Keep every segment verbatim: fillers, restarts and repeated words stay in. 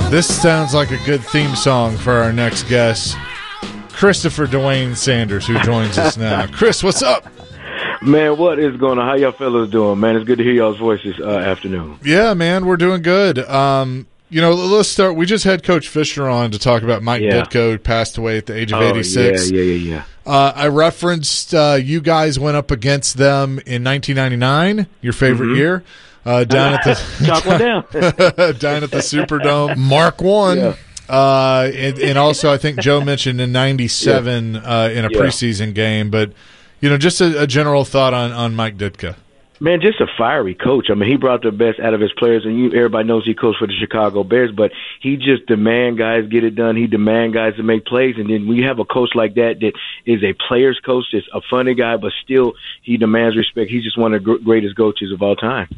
This sounds like a good theme song for our next guest, Christopher Dwayne Sanders, who joins us now. Chris, what's up? Man, what is going on? How y'all fellas doing, man? It's good to hear y'all's voices uh, afternoon. Yeah, man, we're doing good. Um, you know, let's start. We just had Coach Fisher on to talk about Mike Yeah. Ditka, who passed away at the age of Oh, eighty-six. Yeah, yeah, yeah, yeah. Uh, I referenced uh, you guys went up against them in nineteen ninety-nine, your favorite Mm-hmm. year, uh, down at the Chalk one down. down at the Superdome. Mark one. Yeah. Uh, and, and also, I think Joe mentioned in ninety-seven uh, in a Yeah. preseason game. But, you know, just a, a general thought on, on Mike Ditka. Man, just a fiery coach. I mean, he brought the best out of his players, and you, everybody knows he coached for the Chicago Bears, but he just demand guys get it done. He demand guys to make plays, and then we have a coach like that that is a player's coach, that's a funny guy, but still he demands respect. He's just one of the gr- greatest coaches of all time.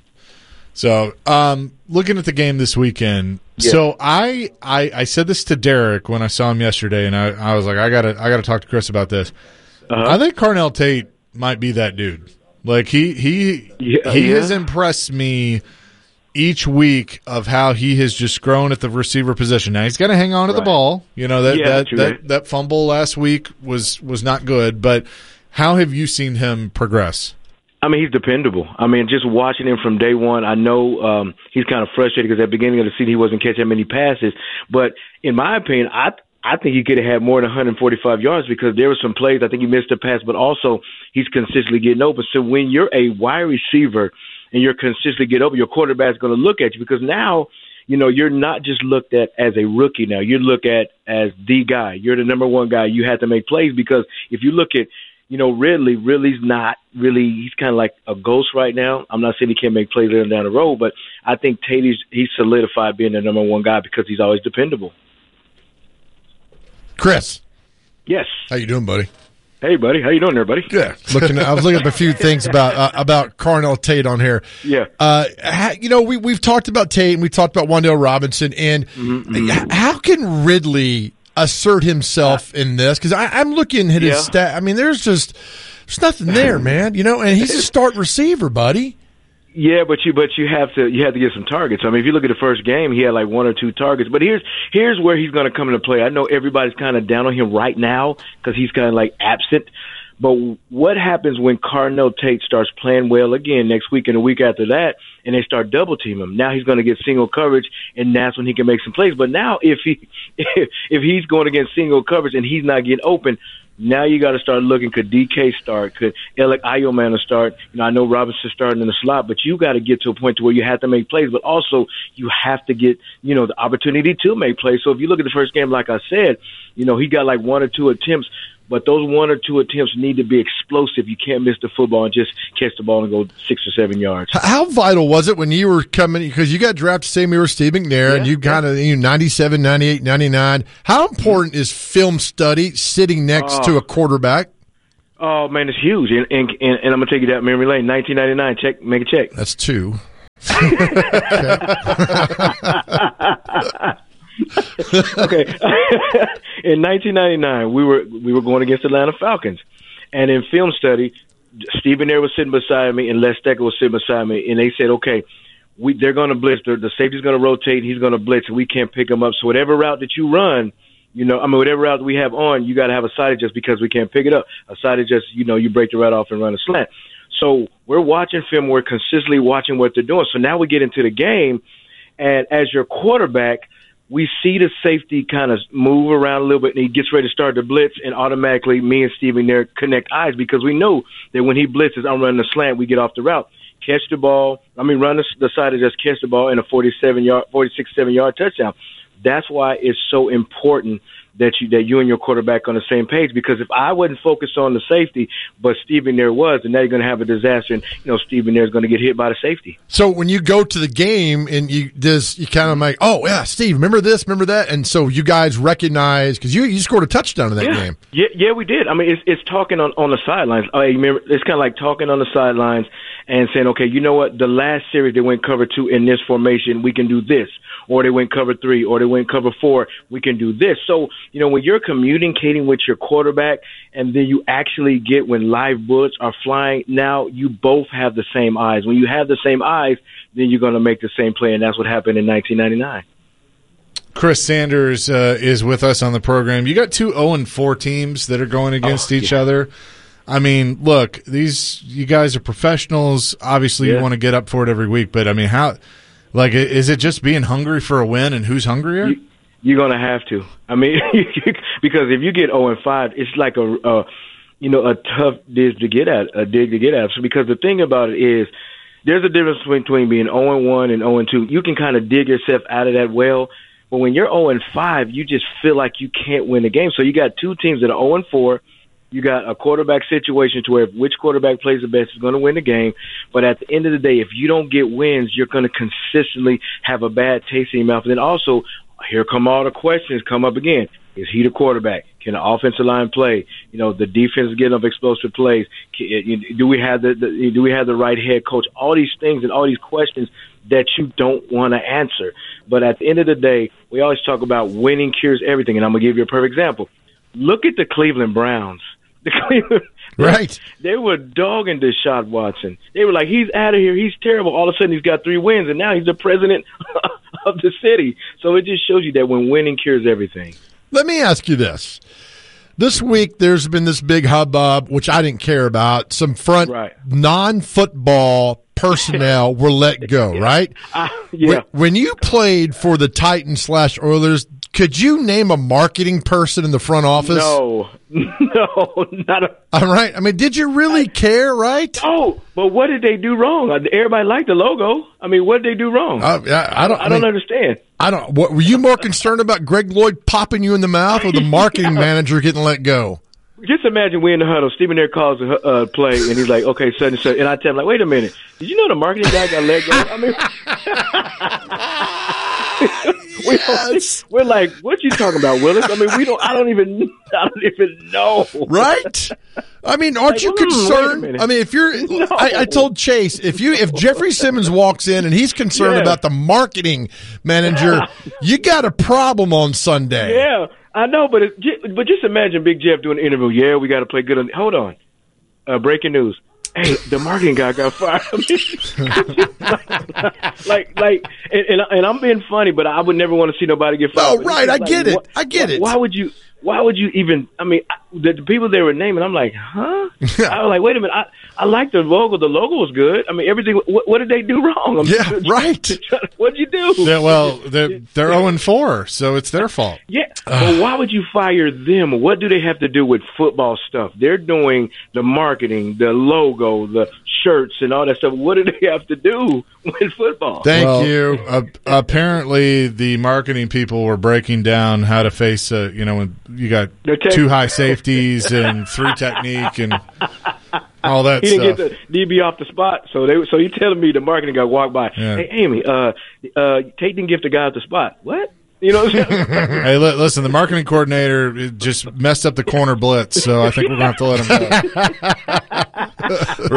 So, um, looking at the game this weekend, Yeah. so I, I I said this to Derek when I saw him yesterday, and I, I was like, I gotta I gotta talk to Chris about this. Uh-huh. I think Carnell Tate might be that dude. Like he he Yeah, he yeah. has impressed me each week of how he has just grown at the receiver position. Now he's got to hang on to the Right. ball. You know that Yeah, that, true, that right. that fumble last week was was not good. But how have you seen him progress? I mean, he's dependable. I mean, just watching him from day one, I know um, he's kind of frustrated because at the beginning of the season he wasn't catching many passes. But in my opinion, I I think he could have had more than one hundred forty-five yards because there were some plays. I think he missed a pass, but also he's consistently getting open. So when you're a wide receiver and you're consistently getting open, your quarterback's going to look at you because now, you know, you're not just looked at as a rookie now. You're looked at as the guy. You're the number one guy. You have to make plays because if you look at, you know, Ridley, Ridley's not really, he's kind of like a ghost right now. I'm not saying he can't make plays later down the road, but I think Tate's, he's solidified being the number one guy because he's always dependable. Chris, Yes. how you doing, buddy? Hey, buddy. How you doing there, buddy? Good. Looking, I was looking up a few things about uh, about Carnell Tate on here. Yeah. Uh, ha, you know, we we've talked about Tate and we talked about Wan'Dale Robinson, and Mm-hmm, h- how can Ridley assert himself in this? Because I'm looking at his Yeah. stat. I mean, there's just there's nothing there, man. You know, and he's a start receiver, buddy. Yeah, but you but you have to you have to get some targets. I mean, if you look at the first game, he had like one or two targets. But here's here's where he's going to come into play. I know everybody's kind of down on him right now because he's kind of like absent. But what happens when Carnell Tate starts playing well again next week and the week after that, and they start double teaming him? Now he's going to get single coverage, and that's when he can make some plays. But now if he if, if he's going against single coverage and he's not getting open, now you got to start looking. Could D K start? Could Alec Ioman start? You know, I know Robinson starting in the slot, but you got to get to a point to where you have to make plays, but also you have to get, you know, the opportunity to make plays. So if you look at the first game, like I said, you know, he got like one or two attempts, but those one or two attempts need to be explosive. You can't miss the football and just catch the ball and go six or seven yards. H- How vital was it when you were coming, because you got drafted the same year as Steve McNair, and Yeah, you kind of, you know, ninety-seven, ninety-eight, ninety-nine. How important is film study sitting next Oh. to a quarterback? Oh, man, it's huge. And, and, and, and I'm going to take you down memory lane. nineteen ninety-nine, check, make a check. That's two. Okay. In nineteen ninety-nine, we were we were going against the Atlanta Falcons, and in film study, Stephen Nair was sitting beside me, and Les Stecker was sitting beside me, and they said, "Okay, we they're going to blitz. They're, the safety's going to rotate. He's going to blitz, and we can't pick him up. So whatever route that you run, you know, I mean, whatever route we have on, you got to have a side adjust because we can't pick it up. A side adjust, you know, you break the route off and run a slant. So we're watching film. We're consistently watching what they're doing. So now we get into the game, and as your quarterback, we see the safety kind of move around a little bit, and he gets ready to start the blitz, and automatically me and Stephen there connect eyes because we know that when he blitzes, I'm running the slant, we get off the route, catch the ball. I mean, run the, the side and just catch the ball in a forty-seven yard, forty-six, seven yard touchdown. That's why it's so important that you that you and your quarterback on the same page. Because if I wasn't focused on the safety, but Stephen there was, then now you're going to have a disaster, and you know Stephen there is going to get hit by the safety. So when you go to the game and you does you kind of like, oh yeah, Steve, remember this, remember that, and so you guys recognize because you you scored a touchdown in that yeah. game. Yeah, yeah, we did. I mean, it's it's talking on, on the sidelines. I remember it's kind of like talking on the sidelines and saying, okay, you know what? The last series they went cover two in this formation, we can do this, or they went cover three, or they went cover four, we can do this. So you know when you're communicating with your quarterback, and then you actually get when live bullets are flying. Now you both have the same eyes. When you have the same eyes, then you're going to make the same play, and that's what happened in nineteen ninety-nine. Chris Sanders uh, is with us on the program. You got two oh and four teams that are going against oh, each yeah. other. I mean, look, these you guys are professionals. Obviously, yeah. you want to get up for it every week, but I mean, how? Like, is it just being hungry for a win, and who's hungrier? You, you're gonna have to. I mean, because if you get oh and five, it's like a, a you know a tough dig to get at, a dig to get at. So because the thing about it is, there's a difference between, between being oh and one and oh and two. You can kind of dig yourself out of that well. But when you're oh and five, you just feel like you can't win the game. So you got two teams that are oh and four. You got a quarterback situation to where which quarterback plays the best is going to win the game. But at the end of the day, if you don't get wins, you're going to consistently have a bad taste in your mouth. And then also, here come all the questions come up again. Is he the quarterback? Can the offensive line play? You know, the defense is getting up explosive plays. Do we have the, the do we have the right head coach? All these things and all these questions that you don't want to answer. But at the end of the day, we always talk about winning cures everything. And I'm going to give you a perfect example. Look at the Cleveland Browns. The Cleveland, right. They were dogging Deshaun Watson. They were like, he's out of here. He's terrible. All of a sudden, he's got three wins, and now he's the president of the city. So it just shows you that when winning cures everything. Let me ask you this. This week, there's been this big hubbub, which I didn't care about. Some front right. non-football personnel were let go, yeah. right? Uh, yeah. When, when you played for the Titans slash Oilers, could you name a marketing person in the front office? No, no, not a. All right. I mean, did you really care, right? Oh, but what did they do wrong? Everybody liked the logo. I mean, what did they do wrong? Uh, I, I don't. I, I don't mean, understand. I don't. What, were you more concerned about Greg Lloyd popping you in the mouth or the marketing yeah. manager getting let go? Just imagine we in the huddle. Stephen there calls a uh, play, and he's like, "Okay, such and such," and I tell him, "Like, wait a minute, did you know the marketing guy got let go?" I mean, yes. we're, we're like, "What you talking about, Willis?" I mean, we don't. I don't even. I don't even know. Right? I mean, aren't like, you mm, concerned? I mean, if you're, no. I, I told Chase, if you, if Jeffrey Simmons walks in and he's concerned yeah. about the marketing manager, you got a problem on Sunday. Yeah. I know, but it, but just imagine Big Jeff doing an interview. Yeah, we got to play good on. Hold on, uh, breaking news. Hey, the marketing guy got fired. like, like, and, and, and I'm being funny, but I would never want to see nobody get fired. Oh, right, I like, get it. Wh- I get wh- it. Why would you? Why would you even? I mean, I, the, the people they were naming, I'm like, huh? I was like, wait a minute. I, I like the logo. The logo was good. I mean, everything. What, what did they do wrong? I'm yeah, just, right. What did you do? Yeah, well, they're they're oh and four, so it's their fault. Yeah, but why would you fire them? What do they have to do with football stuff? They're doing the marketing, the logo, the shirts, and all that stuff. What do they have to do with football? Thank well, you. Uh, apparently, the marketing people were breaking down how to face, uh, you know, when you got tech- two high safeties and three technique and all that he stuff. He didn't get the D B off the spot, so they so you telling me the marketing guy walked by. Yeah. Hey, Amy, uh, uh, Tate didn't give the guy off the spot. What? You know what I'm saying? Hey, li- listen, the marketing coordinator just messed up the corner blitz, so I think we're going to have to let him go.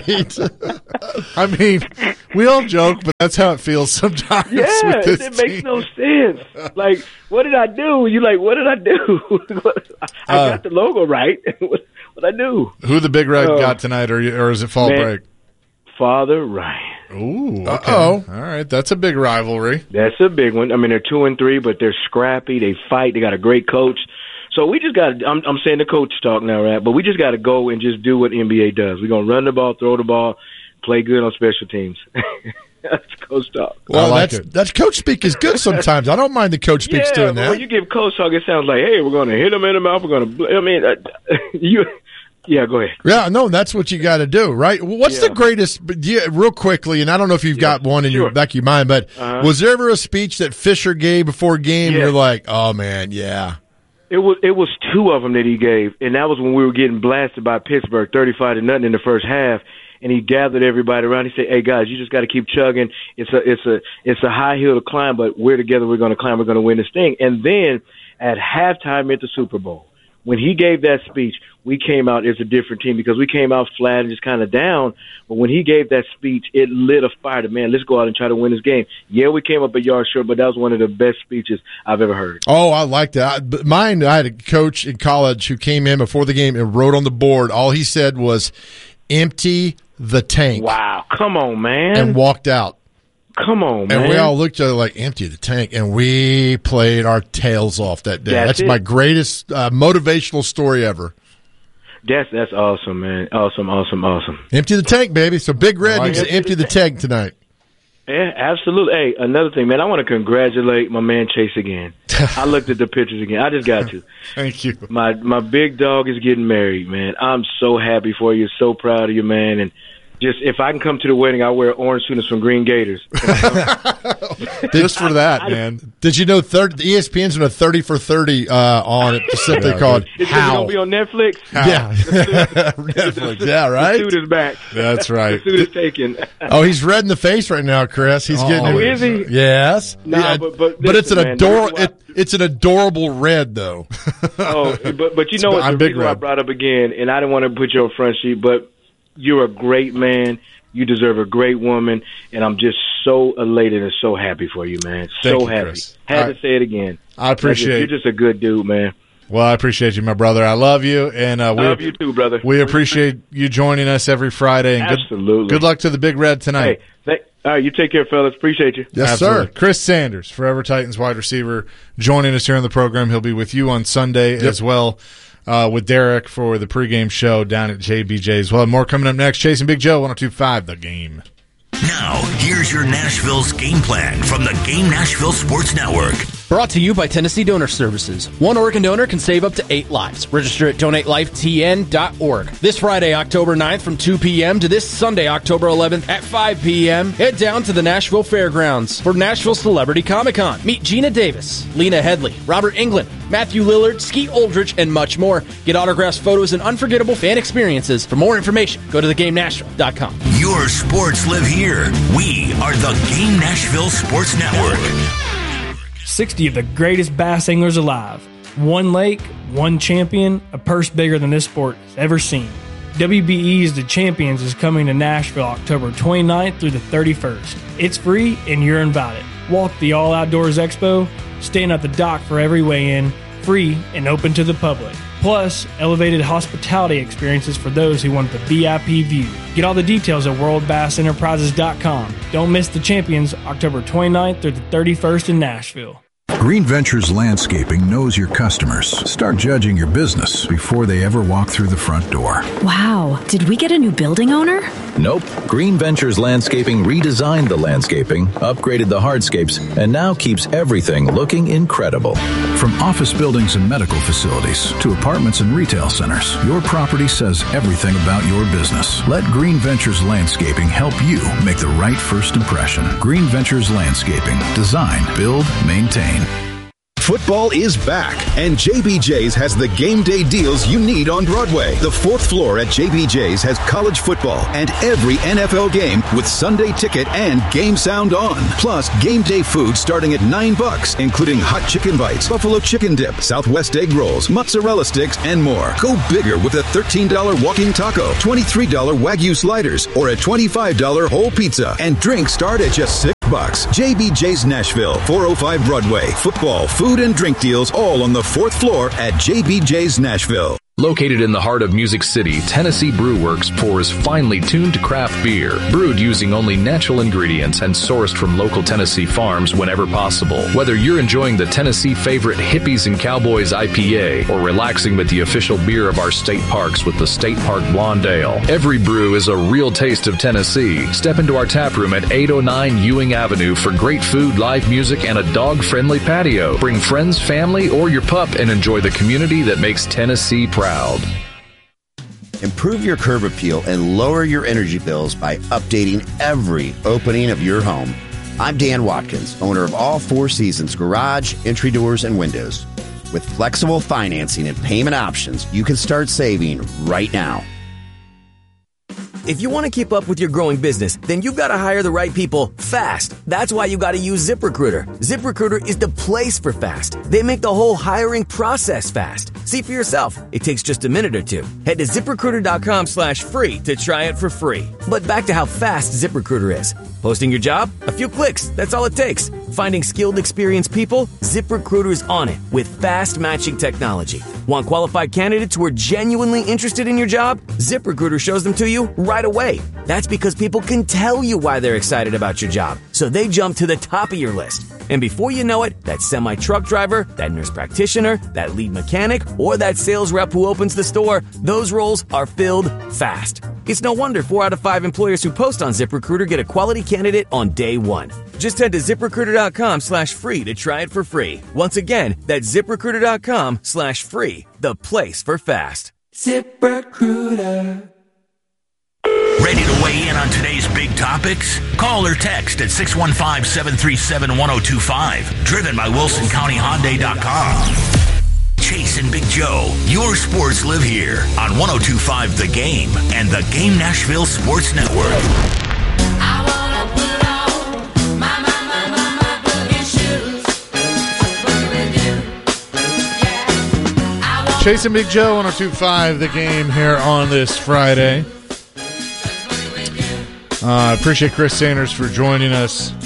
Right. I mean, we all joke, but that's how it feels sometimes. Yeah, with this it team. makes no sense. Like, what did I do? You like, what did I do? I Uh, got the logo right. what what I do? Who the Big Red Uh, got tonight, or, or is it fall man. break? Father Ryan. Ooh, okay. Uh-oh. All right, that's a big rivalry. That's a big one. I mean, they're two and three, but they're scrappy. They fight. They got a great coach. So we just got. I'm, I'm saying the coach talk now, right? But we just got to go and just do what N B A does. We're gonna run the ball, throw the ball, play good on special teams. That's coach talk. Well, like that's it. that's coach speak is good sometimes. I don't mind the coach speaks yeah, doing but that. when you give coach talk, it sounds like, hey, we're going to hit him in the mouth. We're going to. I mean, uh, you. Yeah, go ahead. Yeah, no, that's what you got to do, right? What's Yeah. the greatest? But yeah, real quickly, and I don't know if you've Yeah, got one in sure. your back of your mind, but Uh-huh. was there ever a speech that Fisher gave before a game? Yeah. And you're like, oh man, yeah. It was it was two of them that he gave, and that was when we were getting blasted by Pittsburgh, thirty-five to nothing in the first half. And he gathered everybody around. He said, "Hey guys, you just got to keep chugging. It's a it's a it's a high hill to climb, but we're together. We're going to climb. We're going to win this thing." And then at halftime at the Super Bowl, when he gave that speech, we came out as a different team because we came out flat and just kind of down. But when he gave that speech, it lit a fire to, man, let's go out and try to win this game. Yeah, we came up a yard short, but that was one of the best speeches I've ever heard. Oh, I like that. I- but Mine, I had a coach in college who came in before the game and wrote on the board. All he said was, empty the tank. Wow. Come on, man. And walked out. Come on, man. And we all looked at it like, empty the tank, and we played our tails off that day. That's, That's my greatest uh, motivational story ever. That's that's awesome, man. Awesome, awesome, awesome. Empty the tank, baby. So Big Red needs to empty the tank tonight. Yeah, absolutely. Hey, another thing, man, I want to congratulate my man Chase again. I looked at the pictures again. I just got to. Thank you. My my big dog is getting married, man. I'm so happy for you. So proud of you, man. And just if I can come to the wedding, I'll wear orange suits from Green Gators. Just for that, I, man. Did you know thirty, E S P N's doing a thirty for thirty uh, on it, just simply yeah, called Is How? it going to be on Netflix? How? Yeah. Netflix, yeah, right? The suit is back. That's right. The suit is taken. Oh, he's red in the face right now, Chris. He's oh, getting Oh, it. is he? Yes. No, yeah. but, but, but it's an man, adorable it, it's an adorable red, though. oh, but, but you know what? I'm The big reason red. I brought up again, and I didn't want to put you on front sheet, but you're a great man. You deserve a great woman, and I'm just so elated and so happy for you, man. Thank so you, happy. Chris. Had I, to say it again. I appreciate You're just a good dude, man. Well, I appreciate you, my brother. I love you, and uh, we I love you too, brother. We appreciate you joining us every Friday. And Absolutely. Good, good luck to the Big Red tonight. Hey, th- all right, you take care, fellas. Appreciate you. Yes, Absolutely. sir. Chris Sanders, Forever Titans wide receiver, joining us here on the program. He'll be with you on Sunday yep. as well. Uh, with Derek for the pregame show down at J B J's. Well, more coming up next. Chasing Big Joe, one oh two point five The Game. Now, here's your Nashville's game plan from the Game Nashville Sports Network. Brought to you by Tennessee Donor Services. One organ donor can save up to eight lives. Register at donate life T N dot org. This Friday, October ninth from two p.m. to this Sunday, October eleventh at five p.m., head down to the Nashville Fairgrounds for Nashville Celebrity Comic-Con. Meet Gina Davis, Lena Headley, Robert Englund, Matthew Lillard, Skeet Aldrich, and much more. Get autographs, photos, and unforgettable fan experiences. For more information, go to the game nashville dot com. Your sports live here. We are the Game Nashville Sports Network. sixty of the greatest bass anglers alive. One lake, one champion, a purse bigger than this sport has ever seen. W B E's The Champions is coming to Nashville October twenty-ninth through the thirty-first. It's free and you're invited. Walk the All Outdoors Expo, stand at the dock for every weigh-in, free and open to the public. Plus, elevated hospitality experiences for those who want the V I P view. Get all the details at world bass enterprises dot com. Don't miss The Champions October twenty-ninth through the thirty-first in Nashville. Green Ventures Landscaping knows your customers. Start judging your business before they ever walk through the front door. Wow, did we get a new building owner? Nope. Green Ventures Landscaping redesigned the landscaping, upgraded the hardscapes, and now keeps everything looking incredible. From office buildings and medical facilities to apartments and retail centers, your property says everything about your business. Let Green Ventures Landscaping help you make the right first impression. Green Ventures Landscaping. Design, build, maintain. Football is back, and J B J's has the game day deals you need on Broadway. The fourth floor at J B J's has college football and every N F L game with Sunday ticket and game sound on. Plus, game day food starting at nine bucks, including hot chicken bites, buffalo chicken dip, Southwest egg rolls, mozzarella sticks, and more. Go bigger with a thirteen dollars walking taco, twenty-three dollars Wagyu sliders, or a twenty-five dollars whole pizza. And drinks start at just six bucks. J B J's Nashville, four oh five Broadway. Football, food, and drink deals all on the fourth floor at J B J's Nashville. Located in the heart of Music City, Tennessee Brew Works pours finely tuned craft beer, brewed using only natural ingredients and sourced from local Tennessee farms whenever possible. Whether you're enjoying the Tennessee favorite Hippies and Cowboys I P A or relaxing with the official beer of our state parks with the State Park Blonde Ale, every brew is a real taste of Tennessee. Step into our tap room at eight oh nine Ewing Avenue for great food, live music, and a dog-friendly patio. Bring friends, family, or your pup and enjoy the community that makes Tennessee proud. Improve your curb appeal and lower your energy bills by updating every opening of your home. I'm Dan Watkins, owner of All Four Seasons Garage, Entry Doors, and Windows. With flexible financing and payment options, you can start saving right now. If you want to keep up with your growing business, then you've got to hire the right people fast. That's why you got to use ZipRecruiter. ZipRecruiter is the place for fast. They make the whole hiring process fast. See for yourself. It takes just a minute or two. Head to ZipRecruiter.com slash free to try it for free. But back to how fast ZipRecruiter is. Posting your job? A few clicks. That's all it takes. Finding skilled, experienced people? ZipRecruiter is on it with fast matching technology. Want qualified candidates who are genuinely interested in your job? ZipRecruiter shows them to you right right away. That's because people can tell you why they're excited about your job, so they jump to the top of your list. And before you know it, that semi-truck driver, that nurse practitioner, that lead mechanic, or that sales rep who opens the store, those roles are filled fast. It's no wonder four out of five employers who post on ZipRecruiter get a quality candidate on day one. Just head to ZipRecruiter.com slash free to try it for free. Once again, that's ZipRecruiter.com slash free, the place for fast. ZipRecruiter. Ready to weigh in on today's big topics? Call or text at six one five, seven three seven, one oh two five. Driven by Wilson County Hyundai dot com. Chase and Big Joe, your sports live here on one oh two five The Game and the Game Nashville Sports Network. I wanna put on my, my, my, my, my boogie shoes. Yeah. Chase and Big Joe, one oh two five The Game here on this Friday. I uh, appreciate Chris Sanders for joining us.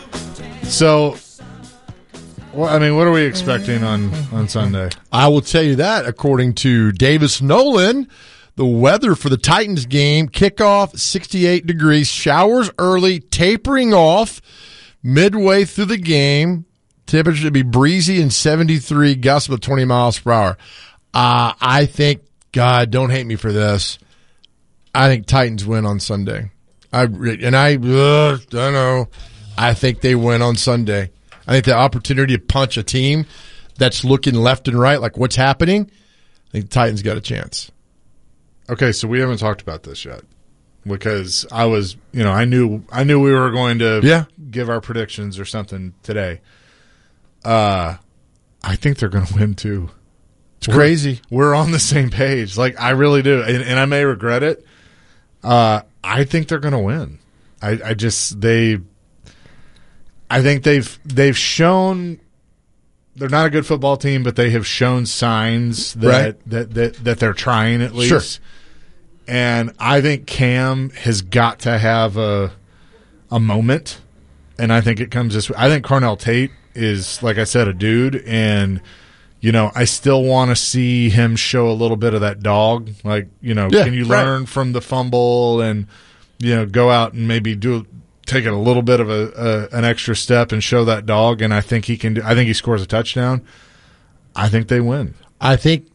So, well, I mean, what are we expecting on, on Sunday? I will tell you that, according to Davis Nolan, the weather for the Titans game, kickoff sixty-eight degrees, showers early, tapering off midway through the game, temperature to be breezy and seventy-three, gusts of twenty miles per hour. Uh, I think, God, don't hate me for this, I think Titans win on Sunday. I, and I uh, don't know. I think they win on Sunday. I think the opportunity to punch a team that's looking left and right, like what's happening, I think the Titans got a chance. Okay, so we haven't talked about this yet because I was, you know, I knew I knew we were going to yeah. give our predictions or something today. Uh, I think they're going to win too. It's we're, crazy. We're on the same page. Like, I really do, and, and I may regret it. Uh, I think they're going to win. I, I just they. I think they've they've shown they're not a good football team, but they have shown signs that right. that, that that they're trying at least. Sure. And I think Cam has got to have a a moment, and I think it comes this. I think Carnell Tate is, like I said, a dude, and you know I still want to see him show a little bit of that dog. Like, you know, yeah, can you right. learn from the fumble and you know go out and maybe do. Take it a little bit of a, a an extra step and show that dog, and I think he can do. I think he scores a touchdown. I think they win. I think,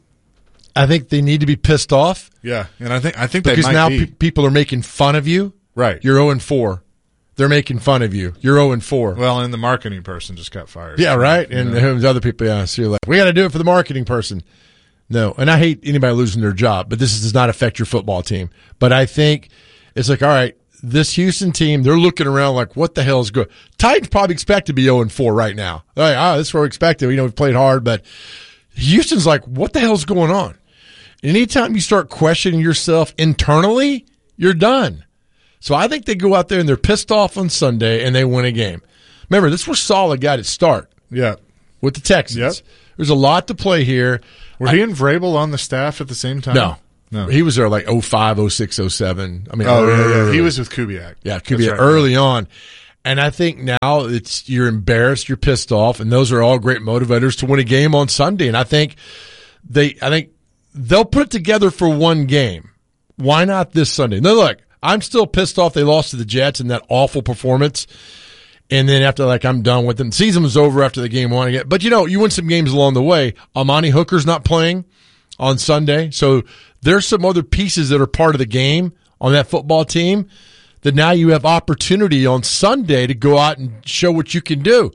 I think they need to be pissed off. Yeah, and I think I think because they might now be. pe- people are making fun of you. Right, you're zero and four. They're making fun of you. You're zero and four. Well, and the marketing person just got fired. Yeah, right. You and know. the other people, yeah. So you're like, we got to do it for the marketing person. No, and I hate anybody losing their job, but this does not affect your football team. But I think it's like, all right. This Houston team, they're looking around like, what the hell is good? Titans probably expect to be zero and four right now. Like, oh, this is what we expected. You know, we played hard, but Houston's like, what the hell's going on? Anytime you start questioning yourself internally, you're done. So I think they go out there and they're pissed off on Sunday and they win a game. Remember, this was Saleh got its start. Yeah. With the Texans. Yep. There's a lot to play here. Were I, he and Vrabel on the staff at the same time? No. No. He was there like oh five, oh six, oh seven. I mean, oh, early, yeah, yeah. He was with Kubiak. Yeah, Kubiak right, early right. on. And I think now it's you're embarrassed, you're pissed off, and those are all great motivators to win a game on Sunday. And I think they I think they'll put it together for one game. Why not this Sunday? Now look, I'm still pissed off they lost to the Jets in that awful performance. And then after, like, I'm done with them. The season was over after the game one. But, you know, you win some games along the way. Amani Hooker's not playing on Sunday. So there's some other pieces that are part of the game on that football team that now you have opportunity on Sunday to go out and show what you can do.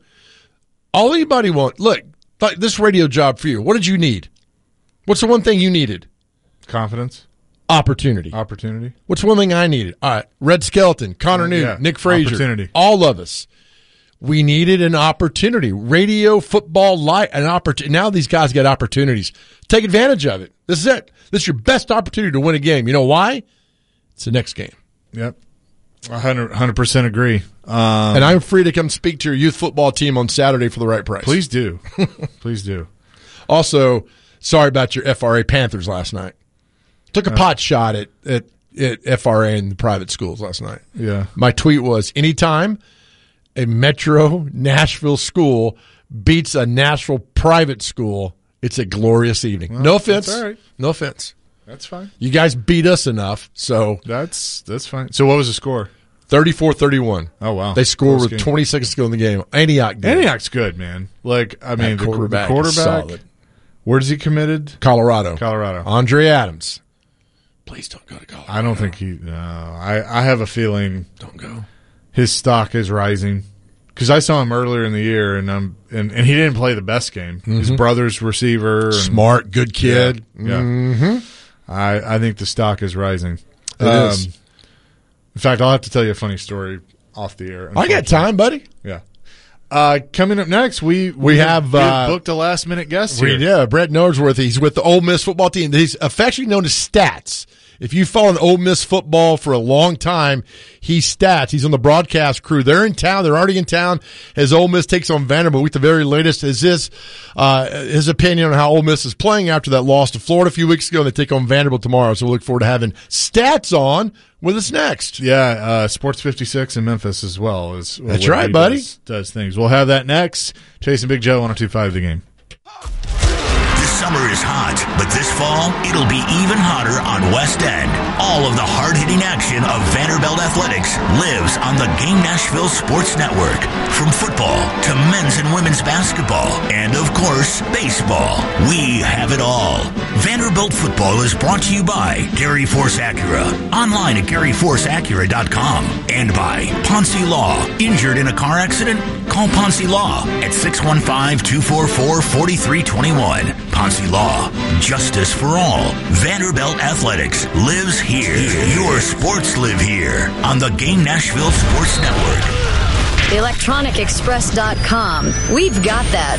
All anybody wants, look, this radio job for you, what did you need? What's the one thing you needed? Confidence. Opportunity. Opportunity. What's one thing I needed? All right, Red Skeleton, Connor uh, Newton, yeah. Nick Frazier, opportunity. All of us. We needed an opportunity. Radio, football, light, an opportunity. Now these guys get opportunities. Take advantage of it. This is it. This is your best opportunity to win a game. You know why? It's the next game. Yep. one hundred percent agree. Um, and I'm free to come speak to your youth football team on Saturday for the right price. Please do. Please do. Also, sorry about your F R A Panthers last night. Took a uh, pot shot at, at, at F R A in the private schools last night. Yeah. My tweet was, anytime a Metro Nashville school beats a Nashville private school, it's a glorious evening. Well, no offense. All right. No offense. That's fine. You guys beat us enough, so that's that's fine. So what was the score? thirty-four thirty-one. Oh, wow. They scored Close with game. twenty seconds to go in the game. Antioch did. Antioch's good, man. Like, I mean, That the quarterback the is quarterback. solid. Where does he committed? Colorado. Colorado. Andre Adams. Please don't go to Colorado. I don't think he. No, I I have a feeling. Don't go. His stock is rising because I saw him earlier in the year, and um and, and he didn't play the best game. Mm-hmm. His brother's receiver, and, smart, good kid. Yeah. yeah. Mm-hmm. I I think the stock is rising. It um, is. In fact, I'll have to tell you a funny story off the air. I got time, buddy. Yeah. Uh, coming up next, we we, We have, we uh, booked a last minute guest We, here. yeah, Brett Norsworth. He's with the Ole Miss football team. He's affectionately known as Stats. If you followed Ole Miss football for a long time, he's Stats. He's on the broadcast crew. They're in town. They're already in town as Ole Miss takes on Vanderbilt. With the very latest is his uh, his opinion on how Ole Miss is playing after that loss to Florida a few weeks ago. And they take on Vanderbilt tomorrow. So we look forward to having Stats on with us next. Yeah, uh, Sports fifty-six in Memphis as well. Is That's what right, he buddy. Does, does things. We'll have that next. Chase and Big Joe, one oh two point five The Game. This summer is hot, but this fall, it'll be even hotter on West End. All of the hard-hitting action of Vanderbilt athletics lives on the Game Nashville Sports Network. From football to men's and women's basketball, and of course, baseball. We have it all. Vanderbilt football is brought to you by Gary Force Acura. Online at gary force acura dot com. And by Ponce Law. Injured in a car accident? Call Ponce Law at six one five, two four four, four three two one. Ponce Law. Justice for all. Vanderbilt Athletics lives here. Your sports live here on the Game Nashville Sports Network. electronic express dot com. We've got that.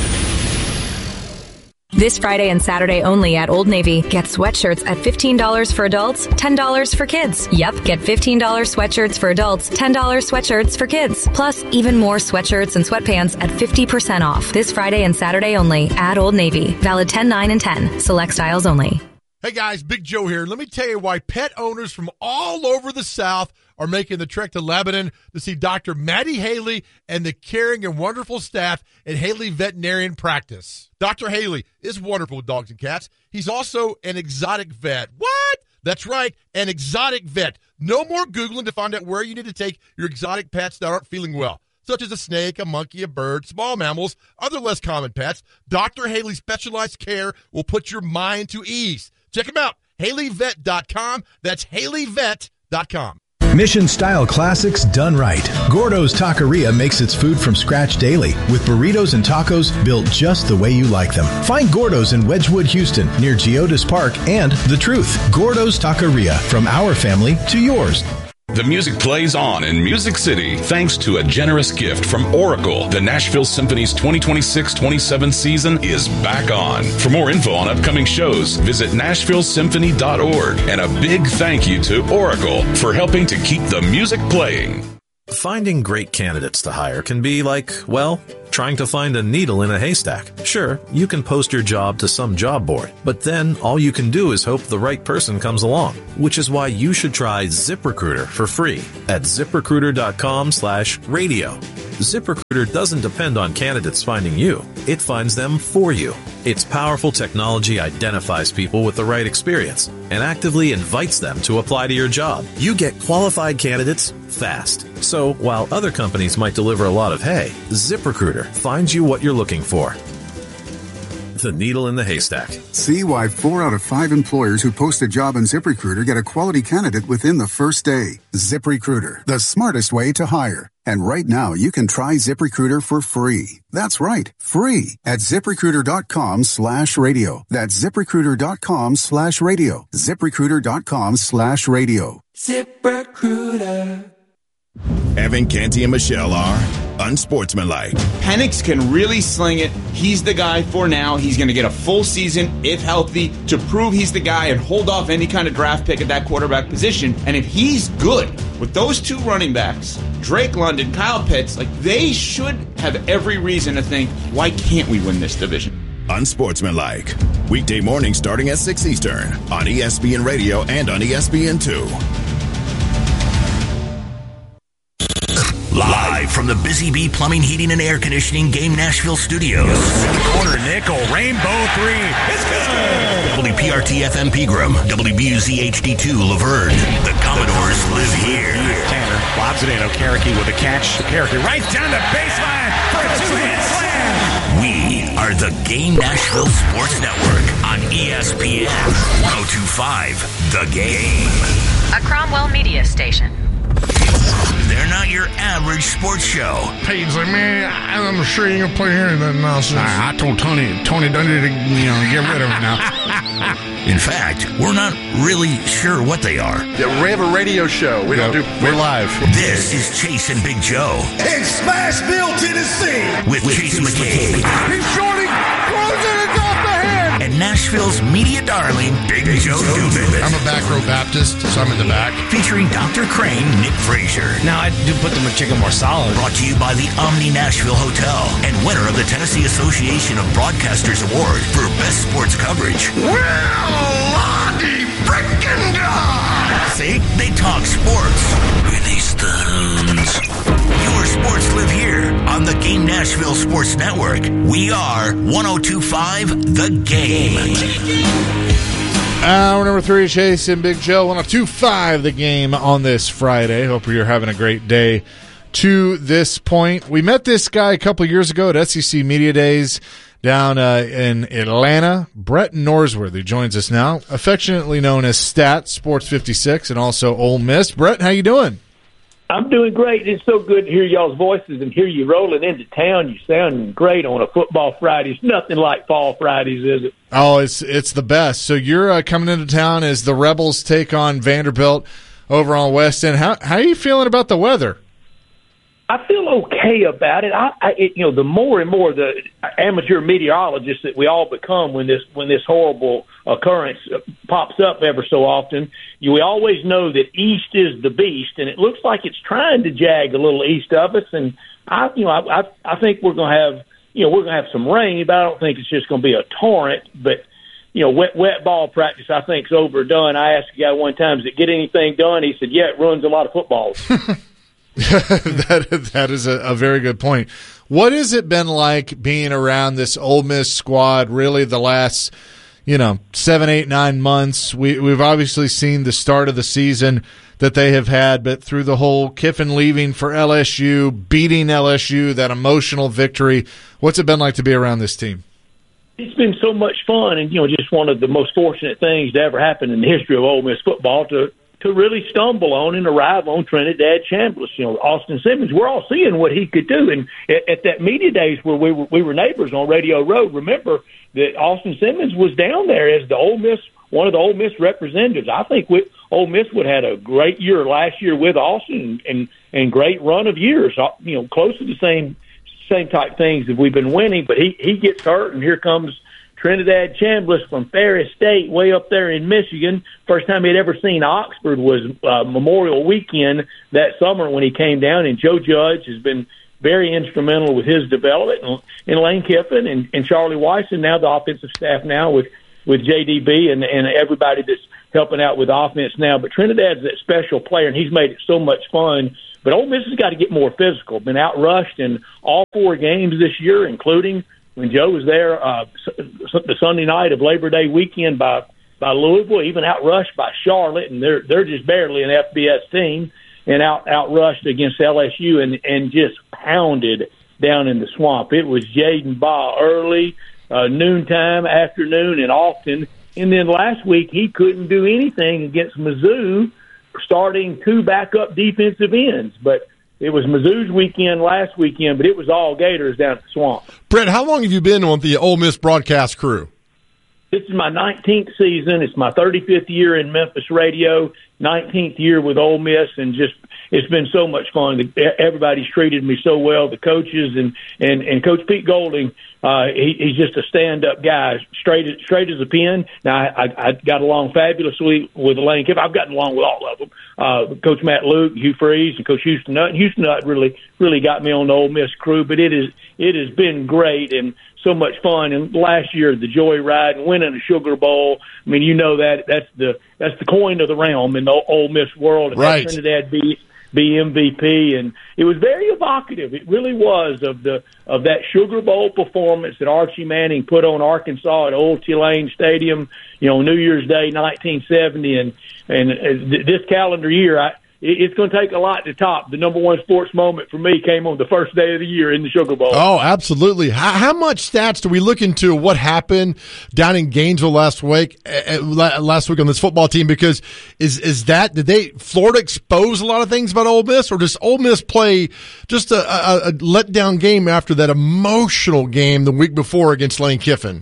This Friday and Saturday only at Old Navy. Get sweatshirts at fifteen dollars for adults, ten dollars for kids. Yep, get fifteen dollars sweatshirts for adults, ten dollars sweatshirts for kids. Plus, even more sweatshirts and sweatpants at fifty percent off. This Friday and Saturday only at Old Navy. Valid ten, nine, and ten. Select styles only. Hey guys, Big Joe here. Let me tell you why pet owners from all over the South are making the trek to Lebanon to see Doctor Maddie Haley and the caring and wonderful staff at Haley Veterinarian Practice. Doctor Haley is wonderful with dogs and cats. He's also an exotic vet. What? That's right, an exotic vet. No more Googling to find out where you need to take your exotic pets that aren't feeling well, such as a snake, a monkey, a bird, small mammals, other less common pets. Doctor Haley's specialized care will put your mind to ease. Check him out, haley vet dot com. That's haley vet dot com. Mission-style classics done right. Gordo's Taqueria makes its food from scratch daily with burritos and tacos built just the way you like them. Find Gordo's in Wedgwood, Houston, near Geodis Park and The Truth. Gordo's Taqueria, from our family to yours. The music plays on in Music City thanks to a generous gift from Oracle. The Nashville Symphony's twenty twenty-six twenty-seven season is back on. For more info on upcoming shows, visit nashville symphony dot org. And a big thank you to Oracle for helping to keep the music playing. Finding great candidates to hire can be like, well, trying to find a needle in a haystack. Sure, you can post your job to some job board, but then all you can do is hope the right person comes along, which is why you should try ZipRecruiter for free at ziprecruiter dot com slash radio. ZipRecruiter doesn't depend on candidates finding you. It finds them for you. Its powerful technology identifies people with the right experience and actively invites them to apply to your job. You get qualified candidates fast. So while other companies might deliver a lot of hay, ZipRecruiter finds you what you're looking for. The needle in the haystack. See why four out of five employers who post a job on ZipRecruiter get a quality candidate within the first day. ZipRecruiter, the smartest way to hire. And right now, you can try ZipRecruiter for free. That's right, free at ziprecruiter dot com slash radio. That's ziprecruiter dot com slash radio. ziprecruiter dot com slash radio. ZipRecruiter. Evan Canty and Michelle are unsportsmanlike. Penix can really sling it. He's the guy for now. He's going to get a full season, if healthy, to prove he's the guy and hold off any kind of draft pick at that quarterback position. And if he's good with those two running backs, Drake London, Kyle Pitts, like they should have every reason to think, why can't we win this division? Unsportsmanlike. Weekday mornings starting at six Eastern on E S P N Radio and on E S P N two. Live from the Busy Bee Plumbing, Heating, and Air Conditioning Game Nashville Studios. Corner nickel, rainbow three. It's good. W P R T F M Pegram, W B U Z H D two Laverne. The Commodores live here. Tanner lobs it in. Okereke with a catch. Okereke right down the baseline for a two-hit slam. We are the Game Nashville Sports Network on E S P N one oh two point five. The Game. A Cromwell Media Station. They're not your average sports show. Paige's like, man, I'm sure you ain't gonna play here in that nonsense. I, I told Tony, Tony Dundee to, you know, get rid of him now. In fact, we're not really sure what they are. Yeah, we have a radio show. We yeah, don't do. We're live. This is Chase and Big Joe. In Smashville, Tennessee. With, with Chase McCabe. He's shorting. Closing it off the hand. And Nashville's media darling, Big, Big Joe Dubin. I'm a back row Baptist, so I'm in the back. Featuring Doctor Crane, Nick Frazier. Now I do put the McChicken more solid. Brought to you by the Omni Nashville Hotel and winner of the Tennessee Association of Broadcasters Award for Best Sports Coverage. Well, Lottie frickin' God. See, they talk sports. Release the hounds. Your sports live here on the Game Nashville Sports Network. We are one oh two point five The Game. Hour number three, Chase and Big Joe, one oh two point five The Game on this Friday. Hope you're having a great day to this point. We met this guy a couple years ago at S E C Media Days down uh, in Atlanta. Brett Norsworthy joins us now, affectionately known as Stat Sports fifty-six and also Ole Miss. Brett, how you doing? I'm doing great. It's so good to hear y'all's voices and hear you rolling into town. You sound great on a football Friday. It's nothing like fall Fridays, is it? Oh, it's it's the best. So you're uh, coming into town as the Rebels take on Vanderbilt over on West End. How how are you feeling about the weather? I feel okay about it. I, I it, you know, the more and more the amateur meteorologists that we all become when this when this horrible occurrence pops up ever so often, you, we always know that east is the beast, and it looks like it's trying to jag a little east of us. And I, you know, I I, I think we're going to have you know we're going to have some rain, but I don't think it's just going to be a torrent. But you know, wet wet ball practice I think is overdone. I asked a guy one time, "Does it get anything done?" He said, "Yeah, it runs a lot of footballs." that that is a, a very good point. What has it been like being around this Ole Miss squad? Really, the last you know seven, eight, nine months. We we've obviously seen the start of the season that they have had, but through the whole Kiffin leaving for L S U, beating L S U, that emotional victory. What's it been like to be around this team? It's been so much fun, and you know, just one of the most fortunate things to ever happen in the history of Ole Miss football to. to really stumble on and arrive on Trinidad Chambliss. You know, Austin Simmons, we're all seeing what he could do. And at, at that media days where we were, we were neighbors on Radio Road, remember that Austin Simmons was down there as the Ole Miss, one of the Ole Miss representatives. I think we, Ole Miss would have had a great year last year with Austin and, and great run of years, you know, close to the same, same type things that we've been winning. But he, he gets hurt, and here comes Trinidad Chambliss from Ferris State, way up there in Michigan. First time he'd ever seen Oxford was uh, Memorial Weekend that summer when he came down. And Joe Judge has been very instrumental with his development, and, and Lane Kiffin and, and Charlie Weiss, and now the offensive staff now with, with J D B and, and everybody that's helping out with offense now. But Trinidad's that special player, and he's made it so much fun. But Ole Miss has got to get more physical. Been outrushed in all four games this year, including when Joe was there uh, the Sunday night of Labor Day weekend by by Louisville, even outrushed by Charlotte, and they're they're just barely an F B S team, and out outrushed against L S U and and just pounded down in the swamp. It was Jaden Baugh early, uh, noontime, afternoon, and often. And then last week he couldn't do anything against Mizzou, starting two backup defensive ends, but. It was Mizzou's weekend last weekend, but it was all Gators down at the swamp. Brett, how long have you been on the Ole Miss broadcast crew? This is my nineteenth season. It's my thirty-fifth year in Memphis radio, nineteenth year with Ole Miss, and just it's been so much fun. Everybody's treated me so well, the coaches, and, and, and Coach Pete Golding, uh, he, he's just a stand-up guy, straight straight as a pin. Now, I, I got along fabulously with Lane Kiffin. I've gotten along with all of them. Uh, Coach Matt Luke, Hugh Freeze, and Coach Houston Nutt. And Houston Nutt really really got me on the Ole Miss crew, but it is it has been great and so much fun. And last year, the Joy Ride and winning a Sugar Bowl. I mean, you know that that's the that's the coin of the realm in the Ole Miss world. And right. Trinidad beat be M V P, and it was very evocative. It really was of the of that Sugar Bowl performance that Archie Manning put on Arkansas at Old Tulane Stadium, you know, New Year's Day, nineteen seventy, and and uh, this calendar year, I. It's going to take a lot to top. The number one sports moment for me came on the first day of the year in the Sugar Bowl. Oh, absolutely. How, how much stats do we look into what happened down in Gainesville last week, uh, last week on this football team? Because is is that, did they, Florida expose a lot of things about Ole Miss, or does Ole Miss play just a, a, a letdown game after that emotional game the week before against Lane Kiffin?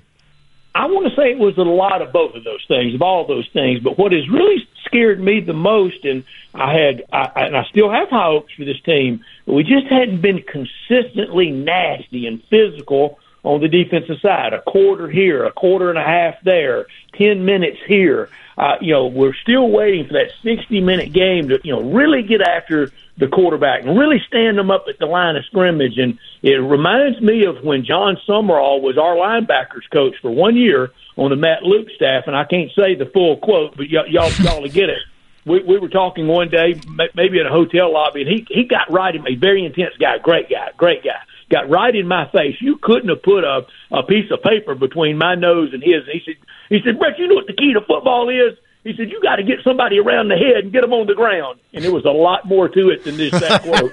I want to say it was a lot of both of those things, of all those things. But what has really scared me the most, and I had, I, and I still have high hopes for this team, but we just hadn't been consistently nasty and physical on the defensive side. A quarter here, a quarter and a half there, ten minutes here. Uh, you know, we're still waiting for that sixty-minute game to, you know, really get after the quarterback and really stand them up at the line of scrimmage. And it reminds me of when John Summerall was our linebackers coach for one year on the Matt Luke staff, and I can't say the full quote, but y- y'all y'all will get it. We, we were talking one day, maybe in a hotel lobby, and he, he got right in, a very intense guy, great guy, great guy, got right in my face. You couldn't have put a, a piece of paper between my nose and his. And he said, he said, Brett, you know what the key to football is? He said, you got to get somebody around the head and get them on the ground. And there was a lot more to it than this, that quote.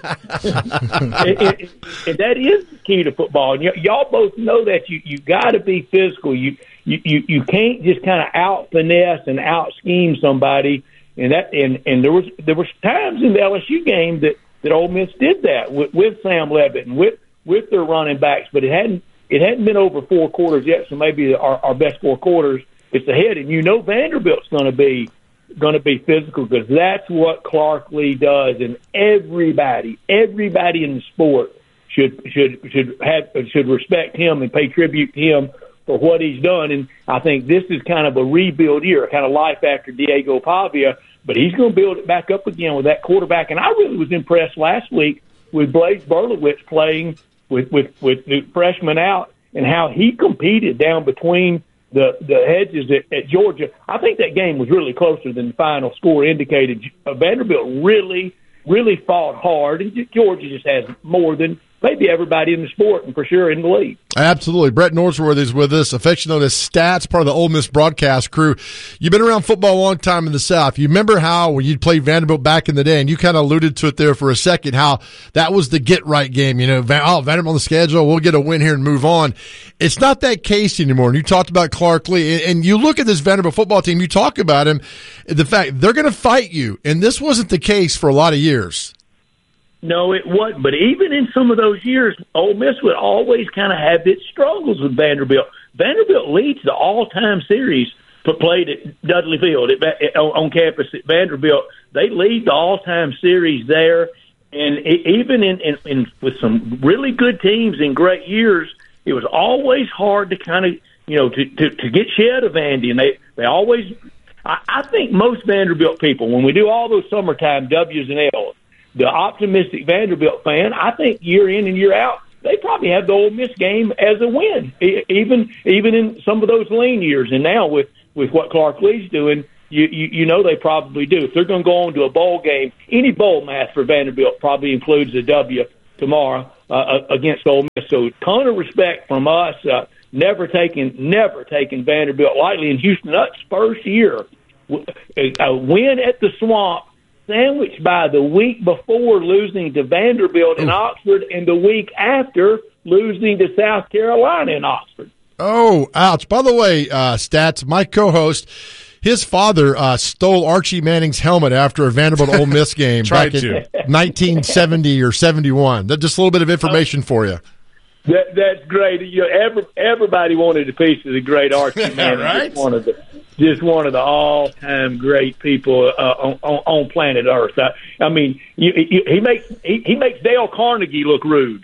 and, and, and that is the key to football. And y- y'all both know that you, you got to be physical. You, you, you, you can't just kind of out finesse and out scheme somebody. And that, and, and there was, there was times in the L S U game that, that Ole Miss did that with, with Sam Levitt and with, with their running backs, but it hadn't, it hadn't been over four quarters yet. So maybe our, our best four quarters, it's ahead, and you know Vanderbilt's going to be going to be physical because that's what Clark Lee does, and everybody, everybody in the sport should should should have should respect him and pay tribute to him for what he's done. And I think this is kind of a rebuild year, kind of life after Diego Pavia, but he's going to build it back up again with that quarterback. And I really was impressed last week with Blaise Berlowitz playing with with with the freshman out and how he competed down between the the hedges at, at Georgia. I think that game was really closer than the final score indicated. Uh, Vanderbilt really, really fought hard, and Georgia just has more than maybe everybody in the sport, and for sure in the league. Absolutely. Brett Norsworth is with us, affectionately known as Stats, part of the Ole Miss broadcast crew. You've been around football a long time in the South. You remember how when you'd play Vanderbilt back in the day, and you kind of alluded to it there for a second, how that was the get-right game. You know, oh, Vanderbilt on the schedule, we'll get a win here and move on. It's not that case anymore. And you talked about Clark Lee, and you look at this Vanderbilt football team, you talk about him, the fact they're going to fight you, and this wasn't the case for a lot of years. No, it wasn't. But even in some of those years, Ole Miss would always kind of have its struggles with Vanderbilt. Vanderbilt leads the all-time series for played at Dudley Field at, at, on campus at Vanderbilt. They lead the all-time series there. And it, even in, in, in with some really good teams in great years, it was always hard to kind of, you know, to, to, to get shed of Vandy. And they, they always – I think most Vanderbilt people, when we do all those summertime W's and L's, the optimistic Vanderbilt fan, I think year in and year out, they probably have the Ole Miss game as a win, even even in some of those lean years. And now with, with what Clark Lee's doing, you, you you know they probably do. If they're going to go on to a bowl game, any bowl math for Vanderbilt probably includes a W tomorrow uh, against Ole Miss. So ton of respect from us. Uh, never taking never taking Vanderbilt lightly. In Houston Nutt's first year, a win at the Swamp, sandwiched by the week before losing to Vanderbilt in Oxford and the week after losing to South Carolina in Oxford. Oh, ouch. By the way, uh, Stats, my co-host, his father uh, stole Archie Manning's helmet after a Vanderbilt Ole Miss game back in nineteen seventy or seventy-one. That's just a little bit of information for you. That, that's great. You know, every, everybody wanted a piece of the great Archie Manning. Right? Just one of the, just one of the all-time great people uh, on, on, on planet Earth. I, I mean, you, you, he makes he, he makes Dale Carnegie look rude.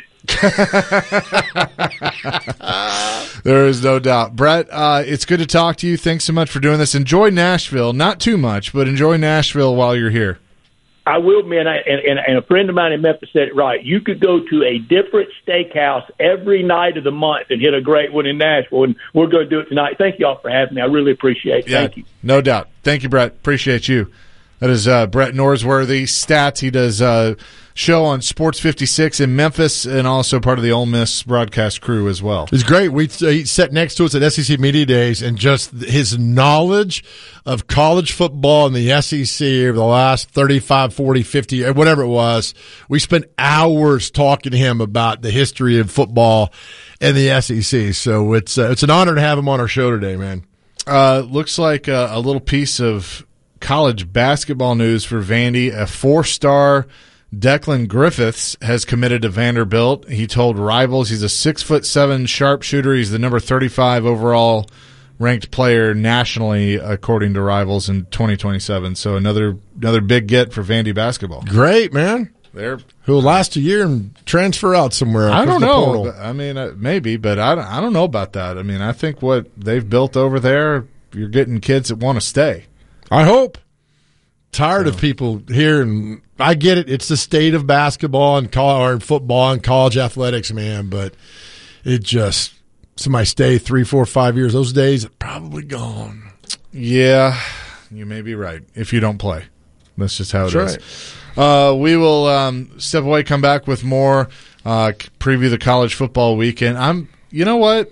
There is no doubt. Brett, uh, it's good to talk to you. Thanks so much for doing this. Enjoy Nashville. Not too much, but enjoy Nashville while you're here. I will, man. I, and, and a friend of mine in Memphis said it right. You could go to a different steakhouse every night of the month and hit a great one in Nashville, and we're going to do it tonight. Thank you all for having me. I really appreciate it. Yeah, Thank you. No doubt. Thank you, Brett. Appreciate you. That is uh, Brett Norsworthy. Stats, he does uh, show on Sports fifty-six in Memphis and also part of the Ole Miss broadcast crew as well. It's great. We uh, he sat next to us at S E C Media Days, and just his knowledge of college football in the S E C over the last thirty-five, forty, fifty, whatever it was, we spent hours talking to him about the history of football in the S E C. So it's uh, it's an honor to have him on our show today, man. Uh, looks like a, a little piece of college basketball news for Vandy. A four-star Declan Griffiths has committed to Vanderbilt. He told Rivals he's a six foot seven sharpshooter. He's the number thirty-five overall ranked player nationally, according to Rivals, in twenty twenty-seven. So another another big get for Vandy basketball. Great, man. They're who'll last a year and transfer out somewhere. I don't know. But, I mean, uh, maybe, but I don't, I don't know about that. I mean, I think what they've built over there, you're getting kids that want to stay. I hope. Tired so. of people here, and I get it. It's the state of basketball and, co- or football and college athletics, man. But it just somebody stay three, four, five years. Those days are probably gone. Yeah, you may be right. If you don't play, that's just how it that's is. Right. Uh, we will um, step away, come back with more. Uh, preview the college football weekend. I'm. You know what?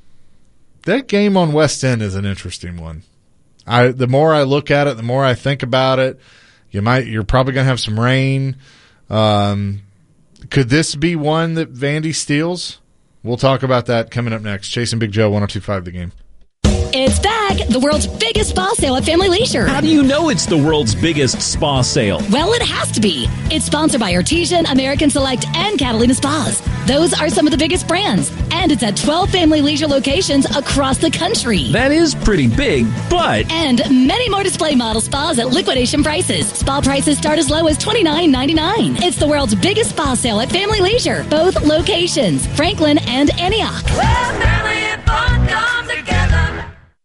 That game on West End is an interesting one. I, the more I look at it, the more I think about it. You might, you're probably going to have some rain. Um, could this be one that Vandy steals? We'll talk about that coming up next. Chasing Big Joe, one oh two point five The Game. It's back, the world's biggest spa sale at Family Leisure. How do you know it's the world's biggest spa sale? Well, it has to be. It's sponsored by Artesian, American Select, and Catalina Spas. Those are some of the biggest brands. And it's at twelve Family Leisure locations across the country. That is pretty big, but... And many more display model spas at liquidation prices. Spa prices start as low as twenty-nine ninety-nine. It's the world's biggest spa sale at Family Leisure. Both locations, Franklin and Antioch. Well, family and fun come together.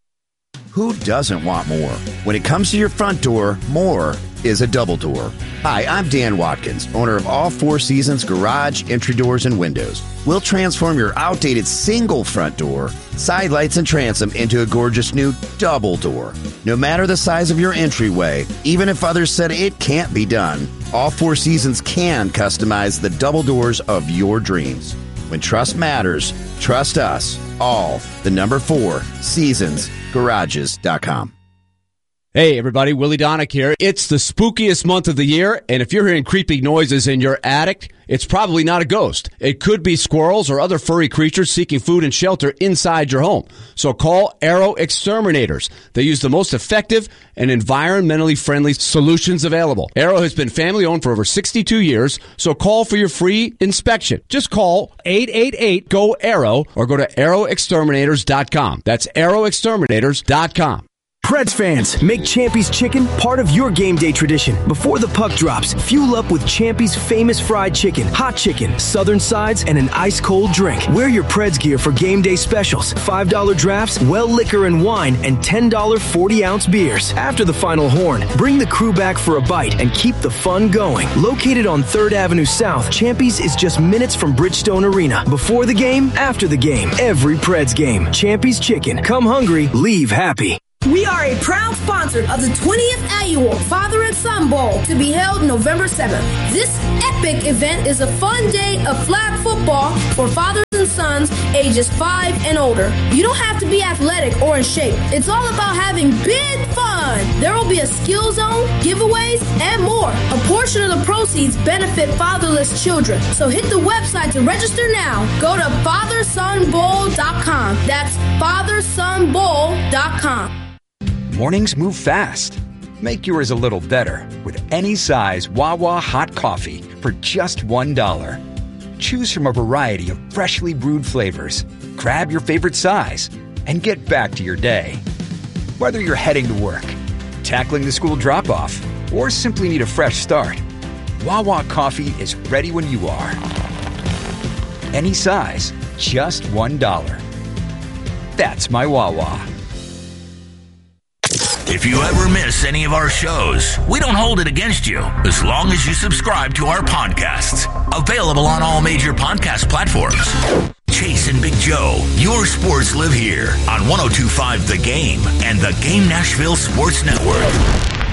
Who doesn't want more? When it comes to your front door, more is a double door. Hi, I'm Dan Watkins, owner of All Four Seasons Garage, Entry Doors, and Windows. We'll transform your outdated single front door, side lights, and transom into a gorgeous new double door. No matter the size of your entryway, even if others said it can't be done, All Four Seasons can customize the double doors of your dreams. When trust matters, trust us. All, the number four, seasons garages dot com. Hey everybody, Willie Donick here. It's the spookiest month of the year, and if you're hearing creeping noises in your attic, it's probably not a ghost. It could be squirrels or other furry creatures seeking food and shelter inside your home. So call Arrow Exterminators. They use the most effective and environmentally friendly solutions available. Arrow has been family owned for over sixty-two years, so call for your free inspection. Just call eight eight eight, G O, ARROW or go to arrow exterminators dot com. That's arrow exterminators dot com. Preds fans, make Champy's Chicken part of your game day tradition. Before the puck drops, fuel up with Champy's famous fried chicken, hot chicken, southern sides, and an ice-cold drink. Wear your Preds gear for game day specials, five dollar drafts, well liquor and wine, and ten dollar forty-ounce beers. After the final horn, bring the crew back for a bite and keep the fun going. Located on third Avenue South, Champy's is just minutes from Bridgestone Arena. Before the game, after the game, every Preds game. Champy's Chicken. Come hungry, leave happy. We are a proud sponsor of the twentieth Annual Father and Son Bowl to be held November seventh. This epic event is a fun day of flag football for fathers and sons ages five and older. You don't have to be athletic or in shape. It's all about having big fun. There will be a skill zone, giveaways, and more. A portion of the proceeds benefit fatherless children. So hit the website to register now. Go to father son bowl dot com. That's father son bowl dot com. Mornings move fast. Make yours a little better with any size Wawa hot coffee for just one dollar. Choose from a variety of freshly brewed flavors. Grab your favorite size and get back to your day. Whether you're heading to work, tackling the school drop-off, or simply need a fresh start, Wawa coffee is ready when you are. Any size, just one dollar. That's my Wawa. If you ever miss any of our shows, we don't hold it against you as long as you subscribe to our podcasts. Available on all major podcast platforms. Chase and Big Joe, your sports live here on one oh two point five The Game and the Game Nashville Sports Network.